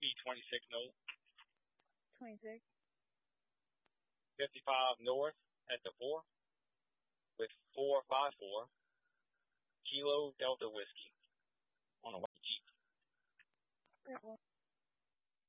E26 North, 26. 55 North at the 4 with 454, Kilo Delta Whiskey.